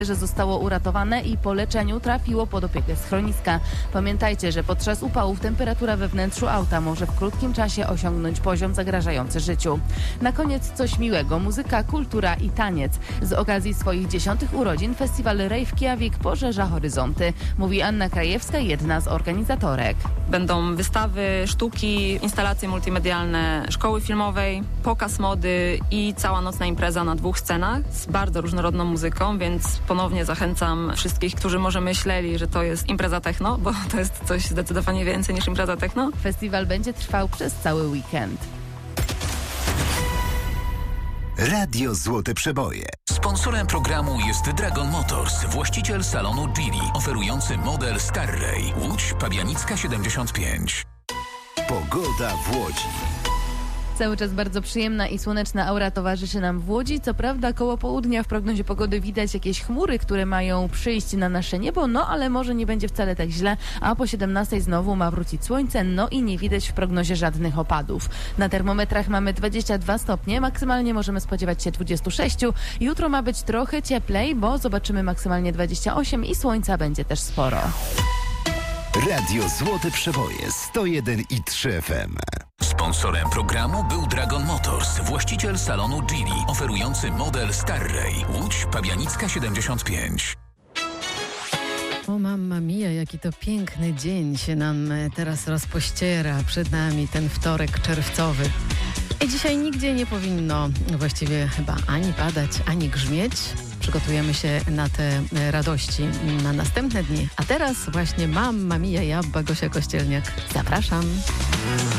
że zostało uratowane i po leczeniu trafiło pod opiekę schroniska. Pamiętajcie, że podczas upałów temperatura we wnętrzu auta może w krótkim czasie osiągnąć poziom zagrażający życiu. Na koniec coś miłego. Muzyka, kultura i taniec. Z okazji swoich 10 urodzin festiwal Rave Kijawik poszerza horyzonty. Mówi Anna Krajewska, jedna z organizatorek. Będą wystawy, sztuki, instalacje multimedialne, szkoły filmowej, pokaz mody i cała nocna impreza na 2 scenach z bardzo różnorodną muzyką, więc ponownie zachęcam wszystkich, którzy może myśleli, że to jest impreza techno, bo to jest coś zdecydowanie więcej niż impreza techno. Festiwal będzie trwał przez cały weekend. Radio Złote Przeboje. Sponsorem programu jest Dragon Motors, właściciel salonu Geely, oferujący model Starray, Łódź, Pabianicka 75. Pogoda w Łodzi. Cały czas bardzo przyjemna i słoneczna aura towarzyszy nam w Łodzi. Co prawda koło południa w prognozie pogody widać jakieś chmury, które mają przyjść na nasze niebo, ale może nie będzie wcale tak źle, a po 17 znowu ma wrócić słońce, i nie widać w prognozie żadnych opadów. Na termometrach mamy 22 stopnie, maksymalnie możemy spodziewać się 26. Jutro ma być trochę cieplej, bo zobaczymy maksymalnie 28 i słońca będzie też sporo. Radio Złote Przeboje 101,3 FM. Sponsorem programu był Dragon Motors, właściciel salonu Geely, oferujący model Starray, Łódź, Pabianicka 75. O mamma mia, jaki to piękny dzień się nam teraz rozpościera. Przed nami ten wtorek czerwcowy. I dzisiaj nigdzie nie powinno właściwie chyba ani padać, ani grzmieć. Przygotujemy się na te radości na następne dni. A teraz właśnie mamma mia, ja, Gosia Kościelniak. Zapraszam.